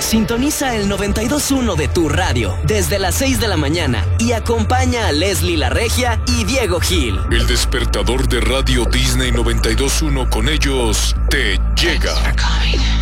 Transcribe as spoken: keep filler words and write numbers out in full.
Sintoniza el noventa y dos punto uno de tu radio desde las seis de la mañana y acompaña a Leslie La Regia y Diego Gil. El despertador de Radio Disney noventa y dos punto uno con ellos te llega.